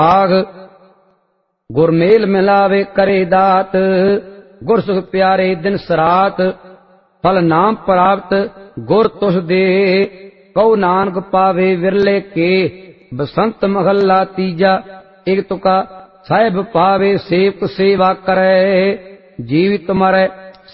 ਆਗ ਗੁਰ ਮੇਲ ਮਿਲਾਵੇ ਕਰੇ ਦਾਤ, ਗੁਰ ਸੁਖ ਪਿਆਰੇ ਦਿਨ ਸਰਾਤ, ਫਲ ਨਾਮ ਪ੍ਰਾਪਤ ਗੁਰ ਤੁਸ ਦੇ, ਕਉ ਨਾਨਕ ਪਾਵੇ ਵਿਰਲੇ ਕੇ। ਬਸੰਤ ਮਹੱਲਾ ਤੀਜਾ। ਇਕ ਤੁਕਾ ਸਾਹਿਬ ਪਾਵੇ ਸੇਵਕ ਸੇਵਾ ਕਰੈ, ਜੀਵਿਤ ਮਰੈ